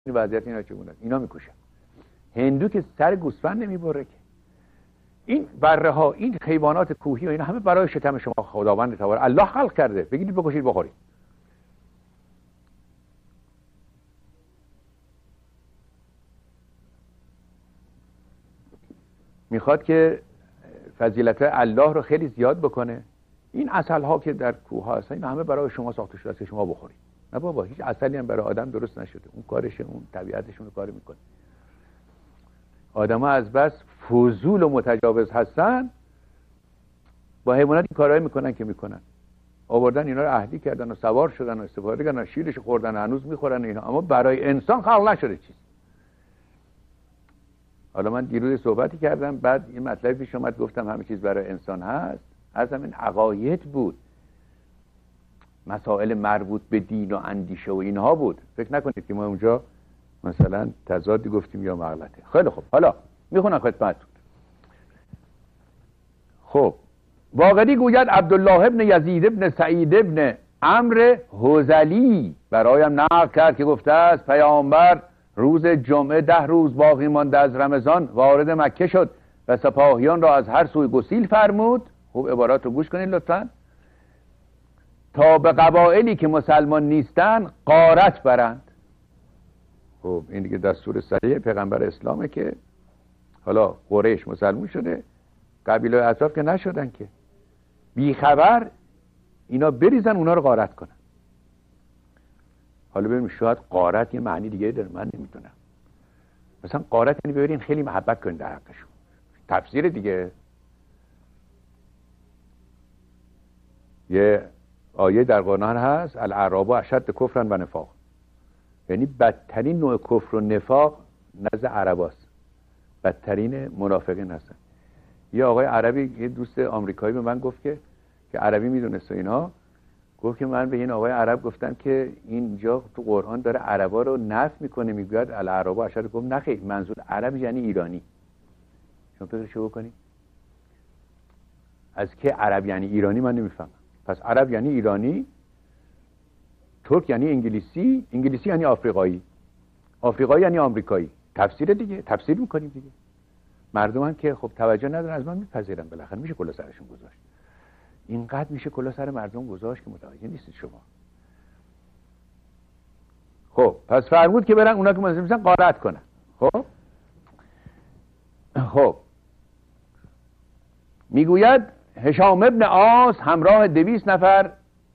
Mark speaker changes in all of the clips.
Speaker 1: این وضعیت اینا چگونه اینا میکشن. هندو که سر گوسفند نمیبره که. این بره ها، این حیوانات کوهی و اینا همه برای شتم شما خداوند تبارک الله خلق کرده. بگید بکشید بخورید. میخواد که فضیلت الله رو خیلی زیاد بکنه. این عسل ها که در کوه ها هستن این همه برای شما ساخته شده است که شما بخورید. نه بابا، هیچ عسلی هم برای آدم درست نشده. اون کارشه، اون طبیعتشون رو کار میکنه. آدم ها از بس فضول و متجاوز هستن با حیوانات این کارهایی میکنن که میکنن. آوردن اینا رو اهلی کردن و سوار شدن و استفاده کردن، شیرش خوردن، هنوز میخورن اینا، اما برای انسان خلق نشده چیز. حالا من دیروز صحبتی کردم، بعد این مطلبی پیش اومد، گفتم همه چیز برای انسان هست. از همین عقاید بود، مسائل مربوط به دین و اندیشه و اینها بود. فکر نکنید که ما اونجا مثلا تضادی گفتیم یا مغلطه. خیلی خوب، حالا میخونم خدمتتون. خب واقعی گوید عبدالله ابن یزید ابن سعید ابن عمرو حذلی برایم نقل کرد که گفته است پیامبر روز جمعه 10 روز باقی مانده از رمضان وارد مکه شد و سپاهیان را از هر سوی گسیل فرمود. خوب عبارات رو گوش کنید لطفا. تا به قبایلی که مسلمان نیستن غارت برند. خب این دیگه دستور صریح پیغمبر اسلامه که حالا قریش مسلمان شده، قبیله اطراف که نشدن که، بی خبر اینا بریزن اونا رو غارت کنن. حالا ببینیم شاید غارت یه معنی دیگه داره، من نمیدونم. مثلا غارت یعنی ببرین خیلی محبت کنید در حقشون. تفسیر دیگه. یه آیه در قرآن هست الاعراب اشد کفرا و نفاق، یعنی بدترین نوع کفر و نفاق نزد عرباست، بدترین منافقین هستن. یه آقای عربی، یه دوست آمریکایی به من گفت که عربی میدونست و اینا، گفت که من به این آقای عرب گفتم که اینجا تو قرآن داره عربا رو نفی میکنه، میگوید الاعراب اشد. گفت نه خیر، منظور عرب یعنی ایرانی. شما فکرشو بکنید، از که عرب یعنی ایرانی من نمیفهمم. پس عرب یعنی ایرانی، ترک یعنی انگلیسی، انگلیسی یعنی آفریقایی، آفریقایی یعنی آمریکایی. تفسیر دیگه، تفسیر میکنیم دیگه. مردم هم که خب توجه ندارن از من میپذیرن، بالاخره میشه کلا سرشون گذاشت. اینقدر میشه کلا سر مردم گذاشت که متوجه نیستید شما. خب پس فرمود که برن اونا که مسلمان میشن غارت کنن. خب میگوید هشام ابن عاص همراه 200 نفر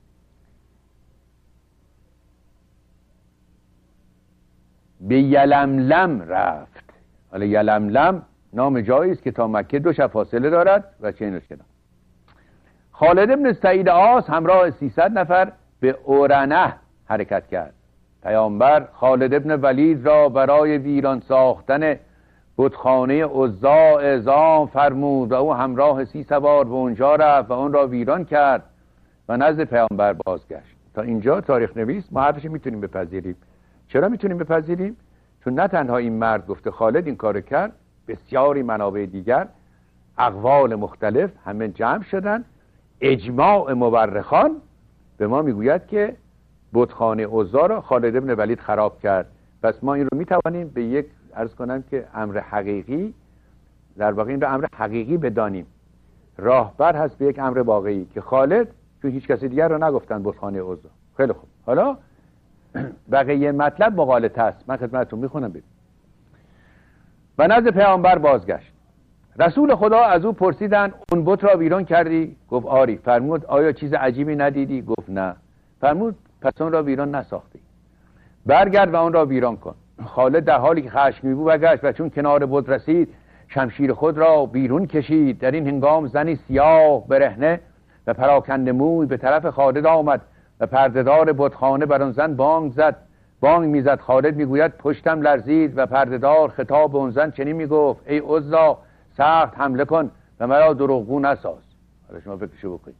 Speaker 1: به یلملم رفت. حالا یلملم نام جایی است که تا مکه 2 شب فاصله دارد و چه کنار. خالد ابن سعید عاص همراه 300 نفر به اورنه حرکت کرد. پیامبر خالد ابن ولید را برای ویران ساختن بتخانه عزا اعزام فرمود و او همراه 30 سوار به اونجا رفت و اون را ویران کرد و نزد پیامبر بازگشت. تا اینجا تاریخ نویس ما حرفش میتونیم بپذیریم. چرا میتونیم بپذیریم؟ چون نه تنها این مرد گفته خالد این کارو کرد، بسیاری منابع دیگر، اقوال مختلف همه جمع شدن. اجماع مورخان به ما میگوید که بتخانه عزا را خالد ابن ولید خراب کرد. پس ما این رو میتوانیم به یک عرض کنم که امر حقیقی، در واقع این رو امر حقیقی بدانیم. راهبر هست به یک امر واقعی که خالد، چون هیچ کسی دیگر رو نگفتن بتخانه عزا. خیلی خوب، حالا بقیه مطلب مغالطه است. من خدمتتون میخونم ببین. و نزد پیامبر بازگشت. رسول خدا از او پرسیدند اون بت را ویران کردی؟ گفت آری. فرمود آیا چیز عجیبی ندیدی؟ گفت نه. فرمود پس اون را ویران نساختی، برگرد و اون را ویران کن. خالد در حالی که خشمگین بود برگشت و چون کنار بت رسید شمشیر خود را بیرون کشید. در این هنگام زنی سیاه برهنه و پراکنده موی به طرف خالد آمد و پردهدار بتخانه بر آن زن بانگ میزد. خالد میگوید پشتم لرزید و پردهدار خطاب به اون زن چنین میگفت ای عزا سخت حمله کن و مرا دروغگو نساز. حالا شما فکرشو بکنید.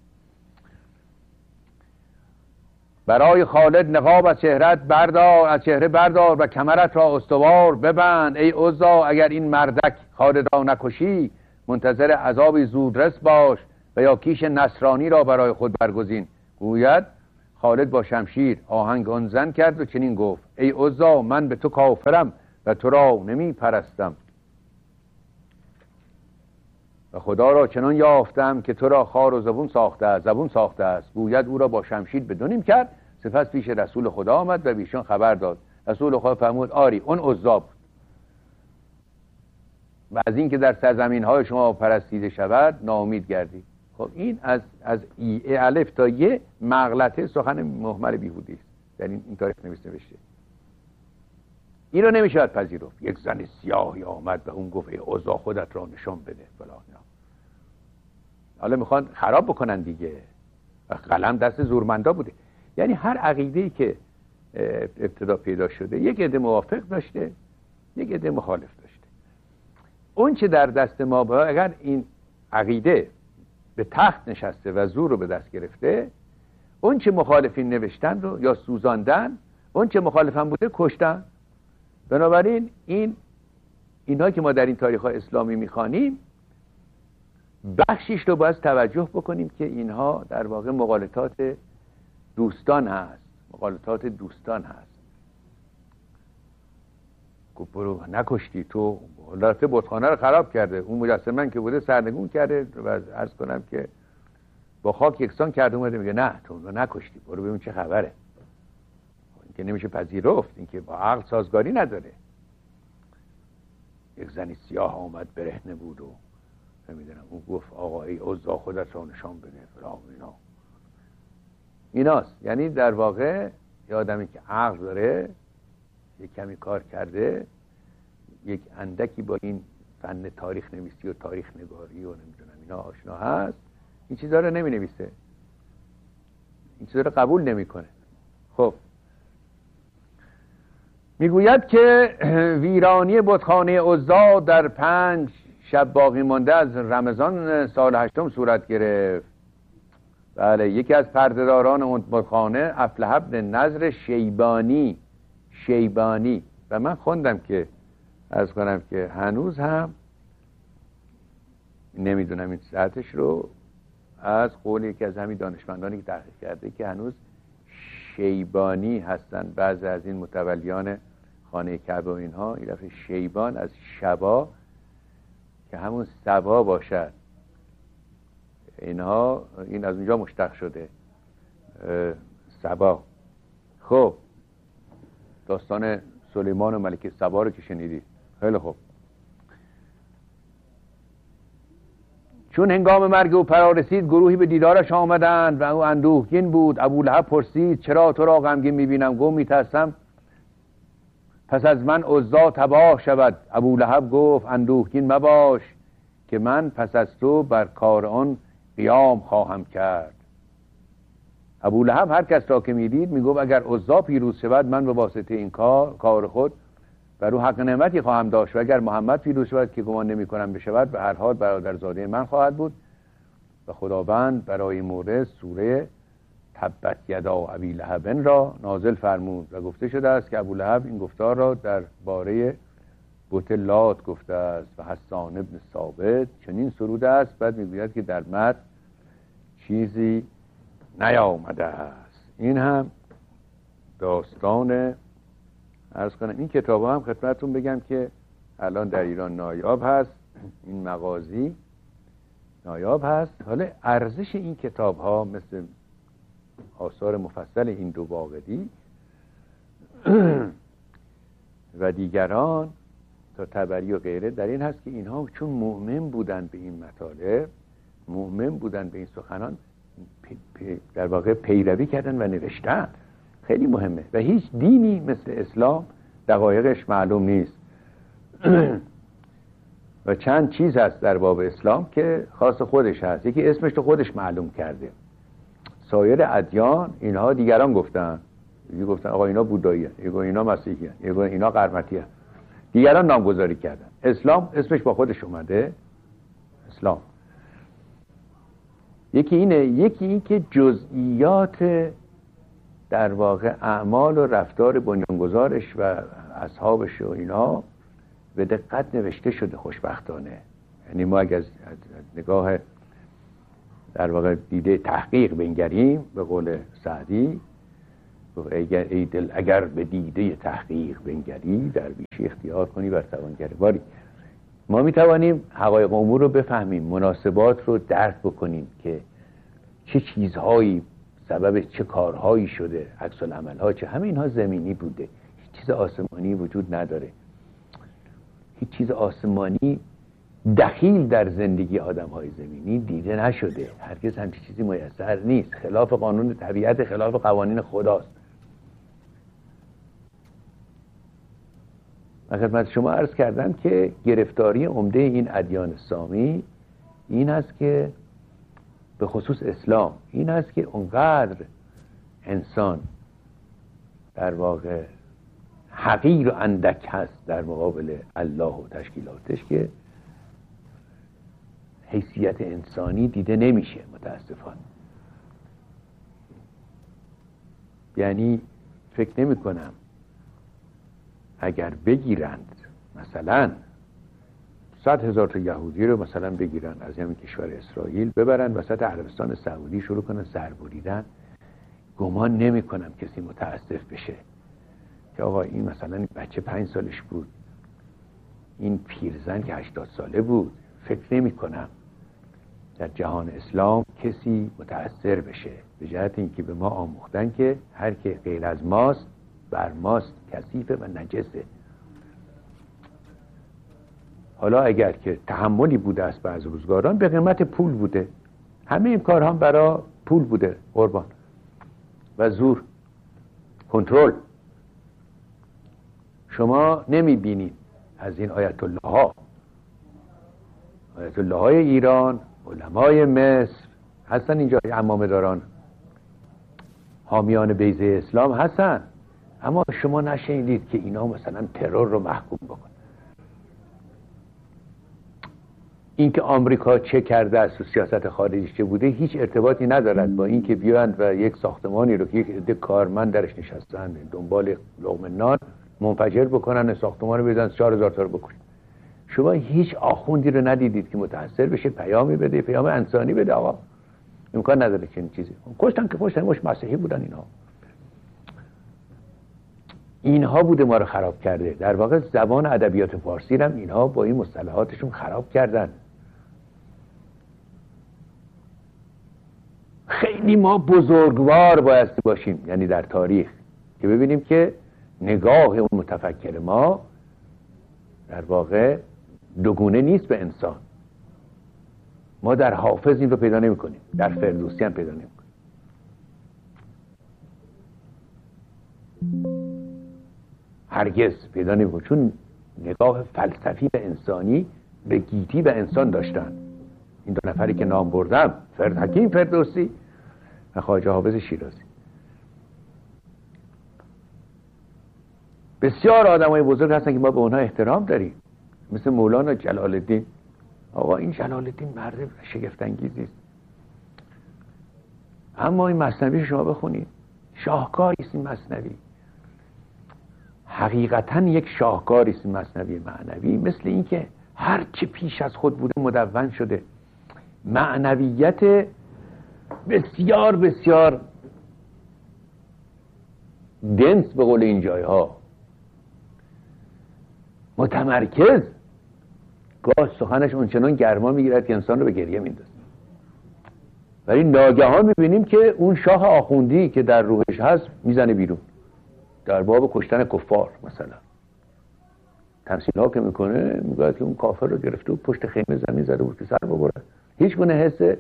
Speaker 1: برای خالد نقاب از چهره بردار و کمرت را استوار ببند. ای عزا اگر این مردک خالد را نکشی منتظر عذابی زودرس باش و یا کیش نصرانی را برای خود برگزین. گوید خالد با شمشیر آهنگ آن زن کرد و چنین گفت ای عزا من به تو کافرم و تو را نمی پرستم و خدا را چنان یافتم که تو را خار و زبون ساخته است گوید او را با شمشیر به دو نیم کرد. سپس پیش رسول خدا آمد و بیشان خبر داد. رسول خدا فرمود آری اون عزا بود و از این که در سرزمین های شما پرستیده شود ناامید گردی. خب این از ای الف تا یه مغلطه سخن مهمل بیهودی است در این تاریخ نوشته. این رو نمیشود پذیرفت. یک زن سیاهی آمد و اون گفت ای عزا خودت را نشان بده فلان. حالا میخوان خراب بکنن دیگه و قلم دست زورمندا بوده. یعنی هر عقیده‌ای که ابتدا پیدا شده یک عده موافق داشته یک عده مخالف داشته. اون چه در دست ما اگر این عقیده به تخت نشسته و زور رو به دست گرفته، اون چه مخالفین نوشتن رو یا سوزاندن، اون چه مخالفن بوده کشتن. بنابراین اینا که ما در این تاریخ اسلامی میخوانیم بخشیش رو باید توجه بکنیم که اینها در واقع مغالطات دوستان هست. برو نکشتی تو، البته بتخانه رو خراب کرده، اون مجسمه که بوده سرنگون کرده و عرض کنم که با خاک یکسان کرده، اومده میگه نه تو رو نکشتی، برو ببین چه خبره. این که نمیشه پذیرفت، این که با عقل سازگاری نداره. یک زنی سیاه آمد برهنه بود و نمیدونم اون گفت آقا ای عزا خودت را نشان بده فلان ایناست. یعنی در واقع یه آدمی که عقل داره، یک کمی کار کرده، یک اندکی با این فن تاریخ نویسی و تاریخ نگاری و نمیدونم اینا آشنا هست، این چیزا رو نمی نویسه، این چیزا رو قبول نمیکنه. خب میگوید که ویرانی بتخانه عزا در 5 شب باقی مانده از رمضان سال 8 صورت گرفت. بله، یکی از پردهداران اون بتخانه افلح بن نضر شیبانی و من خوندم که عرض کنم که هنوز هم نمیدونم این ساعتش رو از قول یکی از همین دانشمندانی که تحقیق کرده که هنوز شیبانی هستن بعضی از این متولیان خانه کعبه و اینها. این دفعه شیبان از شبا که همون سبا باشد، اینها این از اونجا مشتق شده سبا. خب داستان سلیمان و ملکه سبا رو که شنیدید. خیلی خوب. چون هنگام مرگ او فرا رسید گروهی به دیدارش آمدند و او اندوهگین بود. ابولهب پرسید چرا تو را غمگین میبینم؟ گفت میترسم پس از من عزا تباه شود. ابولهب گفت اندوهگین مباش که من پس از تو بر کار آن قیام خواهم کرد. ابولهب هر کس را که میدید میگفت اگر عزا پیروز شود من به واسطه این کار خود بر او حق نعمتی خواهم داشت و اگر محمد پیروز شود که گمان نمی کنم بشود به هر حال برادرزاده من خواهد بود. و خداوند برای مورد سوره تبت یدا ابی لهب را نازل فرمود و گفته شده است که ابولهب این گفتار را در باره بت لات گفته است و حسان ابن ثابت چنین سروده است. بعد میگوید که در متن چیزی نیامده است. این هم داستان عرض کنم. این کتاب هم خدمتتون بگم که الان در ایران نایاب هست، این مغازی نایاب هست. حالا ارزش این کتاب ها مثل آثار مفصل این دو باقری و دیگران تا طبری و غیره در این هست که اینها چون مؤمن بودن به این مطالب، مؤمن بودن به این سخنان، در واقع پیروی کردن و نوشتن. خیلی مهمه و هیچ دینی مثل اسلام دقایقش معلوم نیست. و چند چیز هست در باب اسلام که خاص خودش هست. یکی اسمش تو خودش معلوم کرده. سایر ادیان اینها دیگران گفتن، گفتن آقا اینا بودایی هست، اینا مسیحی هست، اینا قرمطی هست، دیگران نامگذاری کردن. اسلام اسمش با خودش اومده اسلام. یکی اینه. یکی این که جزئیات در واقع اعمال و رفتار بنیانگذارش و اصحابش و اینا به دقت نوشته شده خوشبختانه. یعنی ما اگر از نگاه در واقع دیده تحقیق بنگریم به قول سعدی ای دل اگر به دیده تحقیق بنگری، درویشی اختیار کنی بر توانگری. باری ما میتوانیم حقایق امور رو بفهمیم، مناسبات رو درک بکنیم که چه چیزهایی سبب چه کارهایی شده، عکس العمل‌ها چه، همه اینها زمینی بوده. هیچ چیز آسمانی وجود نداره. هیچ چیز آسمانی دخیل در زندگی آدم‌های زمینی دیده نشده. هرگز همچین چیزی میسر نیست. خلاف قانون طبیعت، خلاف قوانین خداست. من خدمت شما عرض کردم که گرفتاری عمده این ادیان سامی این است که به خصوص اسلام این است که اونقدر انسان در واقع حقیر و اندک هست در مقابل الله و تشکیلاتش که حیثیت انسانی دیده نمیشه متاسفانه. یعنی فکر نمی کنم اگر بگیرند مثلا 100,000 تا یهودی رو مثلا بگیرن از همین کشور اسرائیل ببرن وسط عربستان سعودی شروع کنن سر بریدن، گمان نمی کنم کسی متاسف بشه که آقا این مثلا بچه 5 سالش بود، این پیرزن که 80 ساله بود. فکر نمی کنم در جهان اسلام کسی متأثر بشه، به جهت اینکه به ما آموختن که هر که غیر از ماست بر ماست کثیفه و نجسه. حالا اگر که تحملی بوده است بعض روزگاران به قیمت پول بوده، همه این کارها برای پول بوده، قربان و زور، کنترل. شما نمی بینید از این آیت الله های ایران، علمای مصر هستن اینجا، عمامه داران، حامیان بیضه اسلام هستن، اما شما نشنیدید که اینا مثلا ترور رو محکوم بکن. اینکه آمریکا چه کرده است و سیاست خارجیش چه بوده هیچ ارتباطی ندارد با اینکه بیاند و یک ساختمانی رو که یک عده کارمند درش نشستن دنبال لقمه نان منفجر بکنن، ساختمان رو بدن 4,000 تا رو بکنن. شما هیچ آخوندی رو ندیدید که متأثر بشه، پیامی بده، پیام انسانی بده. آقا امکان نداره چنین چیزی. کشتن که کشتن، مش مسیحی بودن اینها بوده ما رو خراب کرده. در واقع زبان ادبیات فارسی هم اینها با این مصطلحاتشون خراب کردن. خیلی ما بزرگوار بایستی باشیم، یعنی در تاریخ، که ببینیم که نگاه اون متفکر ما در واقع دوگونه نیست به انسان. ما در حافظ این رو پیدا نمی کنیم، در فردوسی هم پیدا نمی کنیم. هرگز پیدا نمی کنیم، چون نگاه فلسفی و انسانی به گیتی و انسان داشتن. این دو نفری که نام بردم، حکیم فردوسی و خواجه حافظ شیرازی. بسیار آدمای بزرگ هستن که ما به اونها احترام داریم، مثل مولانا جلال الدین. آقا این جلال الدین مرد شگفت انگیزی است، اما این مثنوی شما بخونید شاهکاری است. این مثنوی حقیقتا یک شاهکاری است. این مثنوی معنوی مثل این که هر چی پیش از خود بوده مدون شده. معنویت بسیار بسیار دنس به قول این جایها، متمرکز. گاه سخنش اونچنان گرما میگیرد که انسان رو به گریه میندازه. ولی ناگهان میبینیم که اون شاه آخوندی که در روحش هست میزنه بیرون در باب کشتن کفار. مثلا تمثیل ها که میکنه میگه که اون کافر رو گرفته و پشت خیمه زمین زده بود که سر ببره. هیچ گونه حس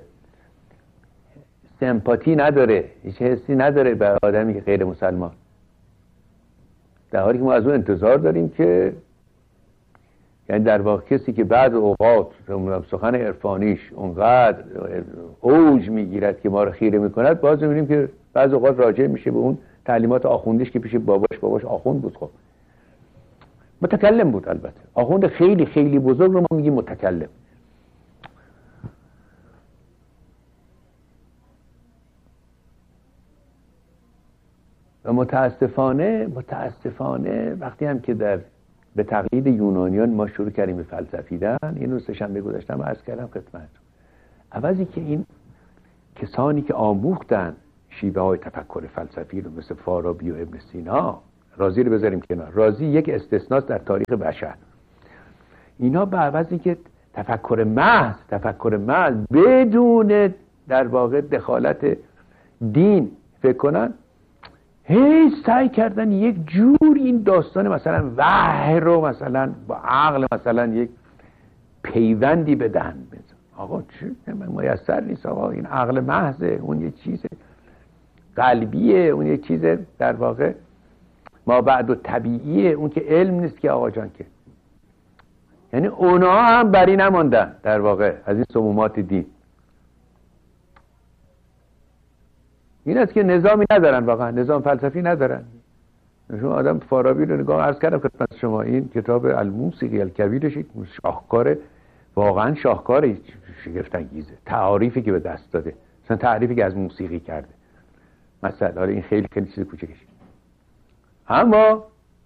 Speaker 1: سمپاتی نداره، هیچ حسی نداره به آدمی که غیر مسلمان، در حالی که ما از اون انتظار داریم که یعنی در واقع کسی که بعد اوقات سخن عرفانیش اونقدر اوج میگیرد که ما رو خیره میکند، باز میبینیم که بعض اوقات راجع میشه به اون تعلیمات آخوندیش که پیش باباش آخوند بود. خب متکلم بود، البته آخوند خیلی خیلی بزرگ رو ما میگیم متکلم. و متاسفانه وقتی هم که به تقلید یونانیان ما شروع کردیم به فلسفیدن، این روز سه‌شنبه گذاشتم عرض کردم خدمتتون، عوضی که این کسانی که آموختن شیوه های تفکر فلسفی رو مثل فارابی و ابن سینا، رازی رو بذاریم کنار، رازی یک استثناست در تاریخ بشر. اینا به عوض اینکه تفکر محض بدون در واقع دخالت دین فکر کنن، هی سعی کردن یک جور این داستان مثلا وحی رو مثلا با عقل مثلا یک پیوندی بدن. آقا چه میسر نیست آقا، این عقل محضه، اون یک چیز قلبیه، اون یک چیز در واقع ما بعد و طبیعیه، اون که علم نیست که آقا جان. که یعنی اونا هم بری نماندن در واقع از این سمومات دین. این است که نظامی ندارن، واقعا نظام فلسفی ندارن. شما آدم فارابی رو نگاه، عرض کردم خدمت شما این کتاب الموسیقی الکبیرش یک شاهکاره، واقعا شاهکاره، شگفت انگیزه. تعاریفی که به دست داده، مثلا تعریفی که از موسیقی کرده، مثلا حالا این خیلی چیز کوچکش. اما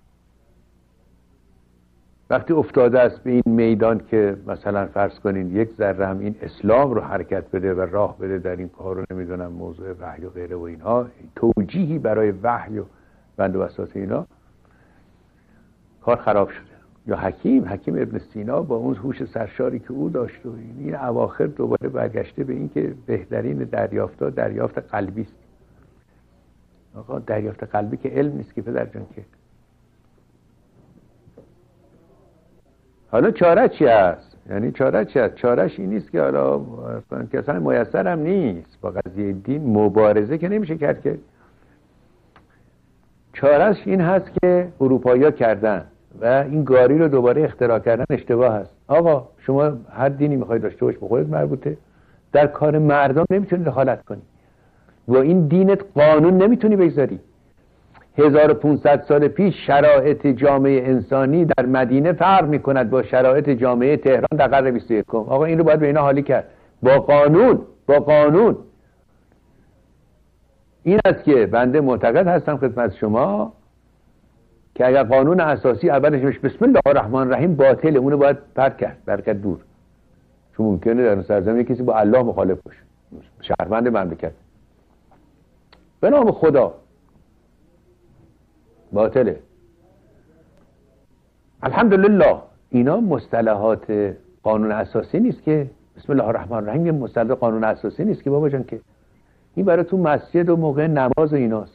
Speaker 1: وقتی افتاده است به این میدان که مثلا فرض کنین یک ذره هم این اسلام رو حرکت بده و راه بده در این کار رو، نمیدونم موضوع وحی و غیره و اینها، توجیهی برای وحی و بند و بساط اینا، کار خراب شده. یا حکیم ابن سینا با اون هوش سرشاری که او داشت و این اواخر دوباره برگشته به این که بهترین دریافت قلبی است. آقا دریافت قلبی که علم نیست که پدر جان. که حالا چاره چی است؟ یعنی چاره چی است؟ چارهش این نیست که حالا که اصلا میسر هم نیست با قضیه دین مبارزه که نمیشه کرد. که چارهش این هست که اروپایی‌ها کردن و این گاری رو دوباره اختراع کردن اشتباه هست. آقا شما هر دینی میخواید داشته باش به خودت مربوطه، در کار مردم نمیتونی دخالت کنی، با این دینت قانون نمیتونی بگذاری. 1500 سال پیش شرایط جامعه انسانی در مدینه فرق میکند با شرایط جامعه تهران در قرن 21. آقا این رو باید به اینا حالی کرد با قانون. این است که بنده معتقد هستم خدمت شما که اگر قانون اساسی اولش بسم الله الرحمن الرحیم باطله، اونو باید پرت کرد، برکت دور. چون ممکنه در سرزمین کسی با الله مخالف باشه، شهروند مملکت، به نام خدا باطله. الحمدلله اینا مصطلحات قانون اساسی نیست که بسم الله الرحمن الرحیم یه مصطلح قانون اساسی نیست که بابا جان. که این برای تو مسجد و موقع نماز و ایناست.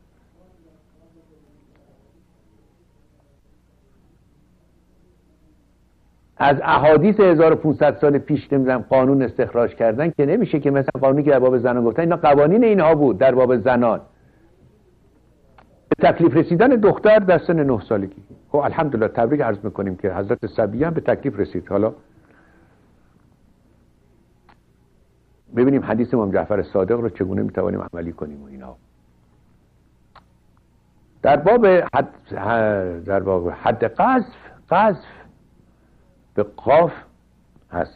Speaker 1: از احادیث 1500 سال پیش نمیدونم قانون استخراج کردن که نمیشه. که مثلا قانونی که در باب زنان گفتن، اینا قوانین اینها بود در باب زنان. به تکلیف رسیدن دختر در سن 9 سالگی. خب الحمدلله تبریک عرض میکنیم که حضرت صبیه هم به تکلیف رسید. حالا ببینیم حدیث امام جعفر صادق رو چگونه میتوانیم عملی کنیم و اینا. در باب حد قذف به قاف هست.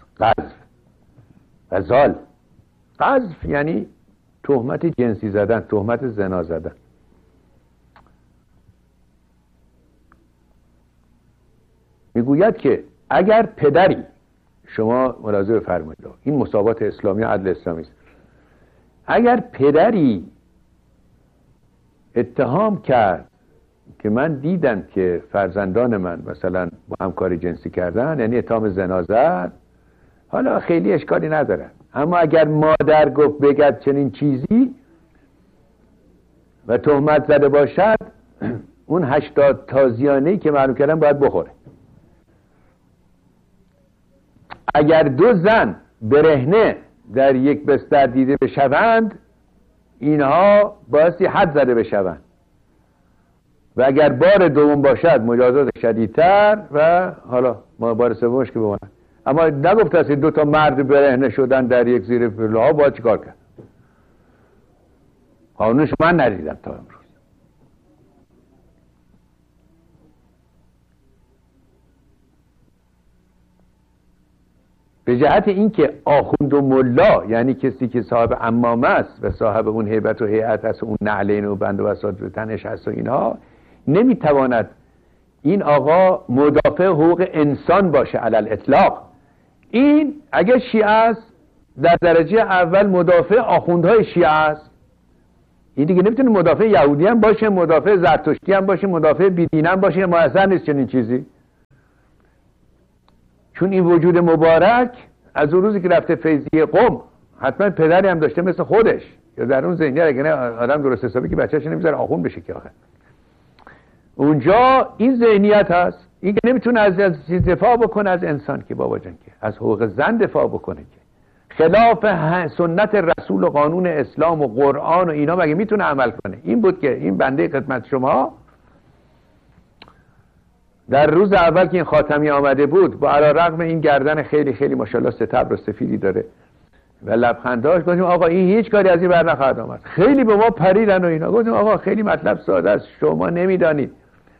Speaker 1: قذف یعنی تهمت جنسی زدن، تهمت زنا زدن. میگوید که اگر پدری، شما ملاحظه بفرمایید این مساوات اسلامی و عدل اسلامی است، اگر پدری اتهام کرد که من دیدم که فرزندان من مثلا با همکاری جنسی کردن، یعنی اتهام زنا زد، حالا خیلی اشکالی نداره. اما اگر مادر گفت بگد چنین چیزی و تهمت زده باشد، اون 80 تازیانه‌ای که معلوم کردن باید بخوره. اگر 2 زن برهنه در یک بستر دیده بشوند، اینها بایستی حد زده بشوند و اگر بار دوم باشد مجازات شدیدتر و حالا ما بار سومش که بماند. اما نگفت است 2 تا مرد برهنه شدن در یک زیر پله ها باید چیکار کرد؟ قانونش من ندیدم تا امروز. به جهت اینکه آخوند و ملا، یعنی کسی که صاحب عمامه است و صاحب اون هیبت و هیئت است و اون نعلین و بند و بساط و تنش هست و اینها، نمیتواند این آقا مدافع حقوق انسان باشه علل اطلاق. این اگه شیعه است در درجه اول مدافع آخوندهای شیعه است، این دیگه نمیتونه مدافع یهودی هم باشه، مدافع زرتشتی هم باشه، مدافع بیدین هم باشه، میسر نیست چنین چیزی. چون این وجود مبارک از اون روزی که رفته فیضیه قم حتما پدری هم داشته مثل خودش، یا در اون ذهنیت اگه نه آدم درست حسابی که بچه‌ش نمیذاره آخوند بشه که آخه اونجا این ذهنیت هست. این که نمیتونه از دفاع بکنه از انسان که بابا جان، که از حقوق زن دفاع بکنه، که خلاف سنت رسول و قانون اسلام و قرآن و اینا مگه میتونه عمل کنه؟ این بود که این بنده خدمت شما در روز اول که این خاتمی آمده بود، با علیرغم این گردن خیلی خیلی ماشاءالله ستبر و سفیدی داره و لبخنداش، گفتیم آقا این هیچ کاری از این بر نخواهد آمد. خیلی به ما پریدن و اینا. گفتیم آقا خیلی مطلب ساده است، شما نمیدانید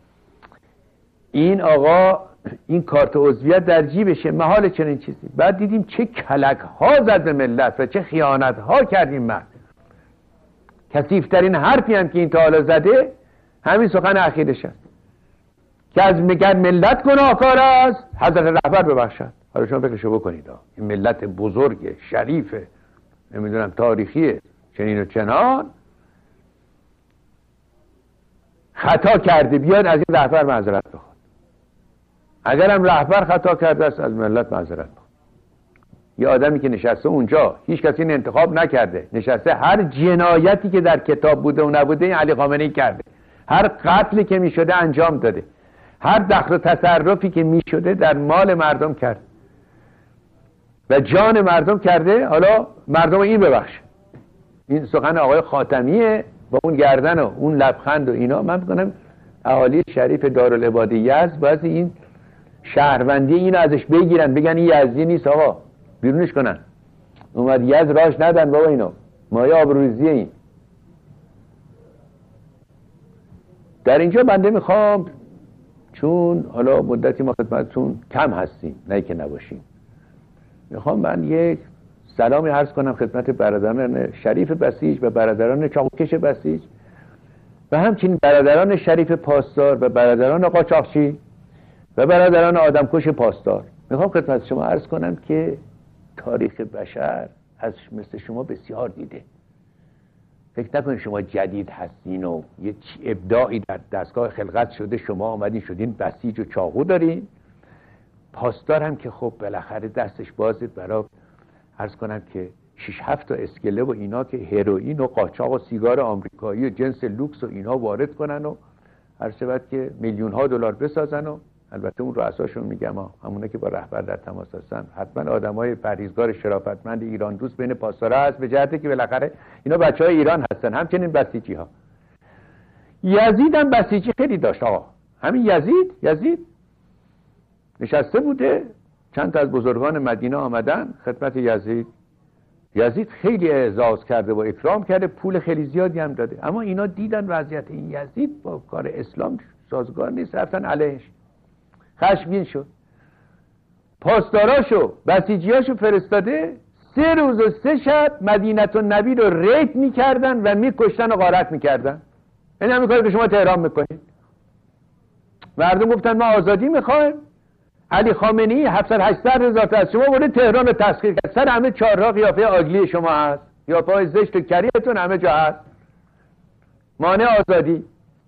Speaker 1: این آقا این کارت عضویت در جیبشه، محال چنین چیزی. بعد دیدیم چه کلک ها زد به ملت و چه خیانت ها کردیم. مرد کثیف‌ترین حرفی هم که این تا حالا زده همین سخن اخیرش است که از میگن ملت گناهکار است، حضرت رهبر ببخشد. حالا شما فکرشو بکنید، این ملت بزرگ شریف نمیدونم تاریخی چنین و چنان خطا کرده، بیاد از این رهبر معذرت بخواد. اگرم رهبر خطا کرده است از ملت معذرت بخواد. یه آدمی که نشسته اونجا هیچ کسی این انتخاب نکرده، نشسته هر جنایتی که در کتاب بوده و نبوده این علی خامنه‌ای کرده، هر قتلی که میشده انجام داده، هر دخل و تصرفی که میشده در مال مردم کرد و جان مردم کرده. حالا مردم این ببخشه. این سخن آقای خاتمیه با اون گردن و اون لبخند و اینا. من میگم اهالی شریف دارالعباد یزد باید این شهروندی اینو ازش بگیرن، بگن این یزدی نیست آقا، بیرونش کنن. اومد یزد راش ندن بابا، اینو مایه آبروریزیه. این در اینجا بنده میخوام، چون حالا مدتی ما خدمتتون کم هستیم، نه که نباشیم، میخوام من یک سلامی عرض کنم خدمت برادران شریف بسیج و برادران چاقوکش بسیج و همچنین برادران شریف پاسدار و برادران قاچاقچی و برادران آدمکش پاسدار. میخوام خدمت شما عرض کنم که تاریخ بشر از مثل شما بسیار دیده. فکر نکنید شما جدید هستین و یه ابداعی در دستگاه خلقت شده شما آمدین شدین بسیج و چاقو دارین. پاسدار هم که خب بالاخره دستش بازه برای عرض کنم که 6-7 تا اسکله و اینا که هروئین و قاچاق و سیگار آمریکایی و جنس لوکس و اینا وارد کنن و هر شود که میلیون ها دلار بسازن. و البته اون رؤساشون میگم همونه که با رهبر در تماس هستن حتما آدمای پرهیزگار شرافتمند ایران دوست بین پاسدارا هست، به جهتی که بالاخره اینا بچهای ایران هستن. همچنین بسیجی ها. یزید هم بسیجی خیلی داشت آقا. همین یزید نشسته بوده، چند تا از بزرگان مدینه آمدن خدمت یزید خیلی اعزاز کرده و اکرام کرده، پول خیلی زیادی هم داده. اما اینا دیدن وضعیت این یزید با کار اسلام سازگار نیست، رفتن علیهش. خشمگین شد، پاسداراشو بسیجیاشو فرستاده 3 روز و 3 شب مدینه النبی رو ریپ میکردن و میکشتن و غارت میکردن. این همین کاری که شما تهران میکنید. مردم گفتن ما آزادی میخوایم. علی خامنه‌ای 700-800 هزار تا از شما برده تهران رو تسخیر کرد. سر همه چهارراه قیافه آگلی شما هست، قیافه زشت و کریهتون همه جا هست. مانع آزادی.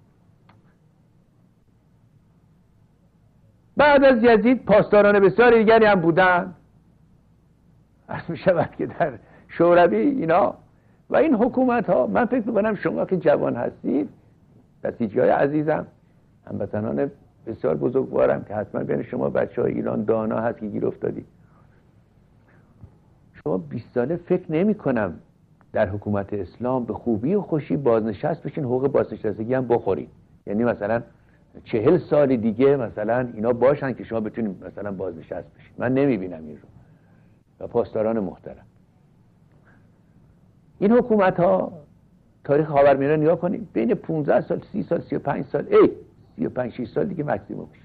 Speaker 1: بعد از یزید پاسداران بسیار دیگری هم بودن. عرض می شود که در شوروی اینا و این حکومت ها، من فکر میکنم شما که جوان هستید، بسیجی های عزیزم، هموطنان بسیار بزرگوارم که حتما بین شما بچه های ایران دانا هست که گیر افتادید. شما 20 ساله فکر نمی کنم در حکومت اسلام به خوبی و خوشی بازنشست بشین، حقوق بازنشستگی هم بخورید. یعنی مثلا 40 سال دیگه مثلا اینا باشن که شما بتونید مثلا بازنشست بشید. من نمیبینم این رو. و پاسداران محترم، این حکومت ها تاریخ خاورمیانه نگاه کنید، بین 15 سال 30 سال 35 سال 35-6 سال دیگه مکسیموم میشه.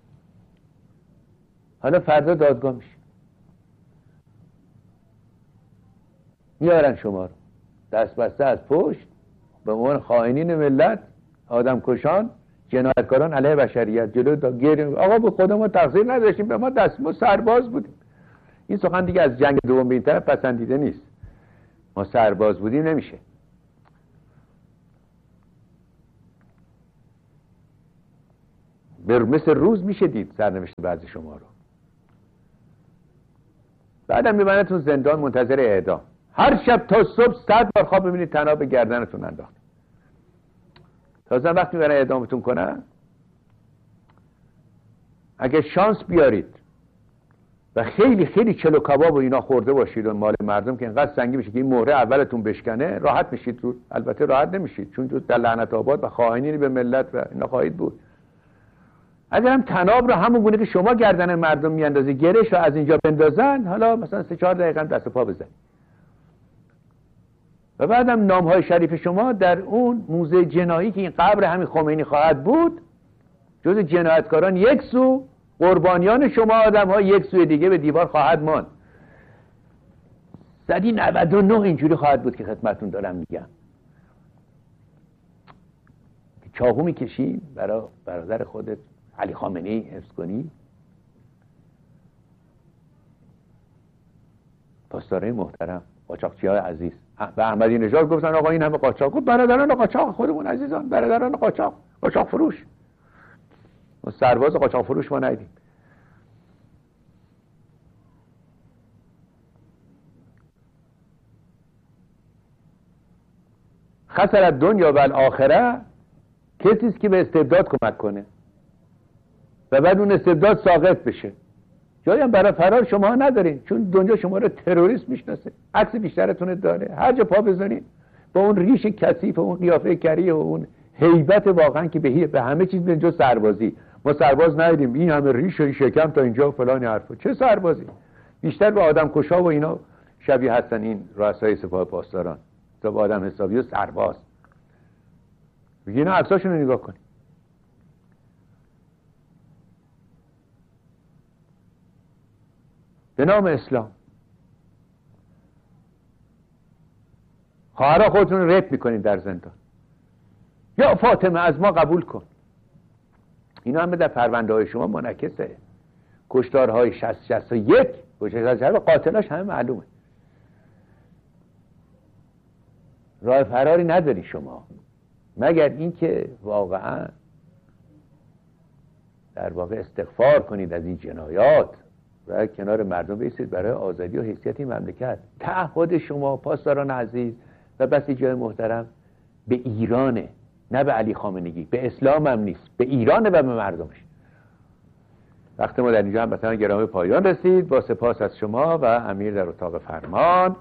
Speaker 1: حالا فردا دادگاه میشه، میارن شما رو دست بسته از پشت به عنوان خائنین ملت، آدم کشان، جنایتکاران علیه بشریت. جلو آقا به خود ما تقصیر نداشتیم، به ما ما سرباز بودیم. این سخن دیگه از جنگ 2 به این طرف پسندیده نیست. ما سرباز بودیم نمیشه. مثل روز میشه دید سرنوشت بعضی شما رو. بعدم میبرنتون زندان منتظر اعدام. هر شب تا صبح 100 بار خواب ببینید طناب به گردنتون انداخت. تازه وقتی میبرن اعدامتون کنن، اگه شانس بیارید و خیلی خیلی چلو کباب و اینا خورده باشید و مال مردم که اینقدر سنگین بشه که این مهره اولتون بشکنه، راحت میشید رو. البته راحت نمیشید چون در لعنت آباد و خائنینی به ملت و اینا خواهید بود. اگر هم طناب رو همون گونه که شما گردن مردم میاندازی گرش رو از اینجا بندازن، حالا مثلا 3-4 دقیقه دست و پا بزن و بعدم نامهای شریف شما در اون موزه جنایی که این قبر همین خمینی خواهد بود، جز جنایتکاران یک سو، قربانیان شما آدم ها یک سوی دیگه به دیوار خواهد ماند. 199 اینجوری خواهد بود که خدمتون دارم میگم. چاقو میکشی برای برادر خودت علی خامنه‌ای حفظ کنی. پاسدارای محترم، قاچاقچی‌های عزیز، به احمدی نژاد گفتن آقا این همه قاچاق. گفت برادران قاچاق خودمون عزیزان، برادران قاچاق فروش. و سرباز قاچاق فروش ما ندیدیم. خسر الدنیا و الاخره کسی است که به استبداد کمک کنه و بعد اون استبداد ساقط بشه. جایی هم برای فرار شما ندارین، چون دنیا شما رو تروریست میشناسه. عکس بیشترتون داره، هر جا پا بزنین با اون ریش کثیف و اون قیافه کری و اون هیبت واقعا که به همه چیز به جز سربازی. ما سرباز ندیدیم، این همه ریش و شکم تا اینجا و فلان حرفا. چه سربازی؟ بیشتر به آدم کشا و اینا شبیه هستن این رؤسای سپاه پاسداران تا به آدم حسابی و سرباز. اینا عکساشون رو نگاه کنید. به نام اسلام خواهرها خودتون رو رپ میکنید در زندان. یا فاطمه از ما قبول کن. اینا هم در پرونده های شما منعکسه. کشتارهای 60-61 کشتارهای قاتلاش همه معلومه. راه فراری نداری شما مگر اینکه واقعا در واقع استغفار کنید از این جنایات و کنار مردم بیستید برای آزادی و حیثیت این مملکت. تعهد شما پاسداران عزیز و بسیجان محترم به ایرانه، نه به علی خامنگی. به اسلام هم نیست، به ایرانه و به مردمش. وقت ما در اینجا هم مثلا گرامی پایان رسید. با سپاس از شما و امیر در اتاق فرمان.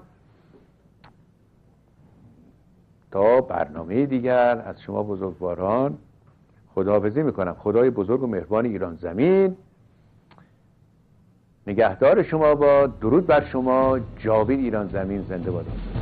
Speaker 1: تا برنامه دیگر از شما بزرگواران خداحافظی میکنم. خدای بزرگ و مهربان ایران زمین نگهدار شما با. درود بر شما. جاوید ایران زمین زنده باد.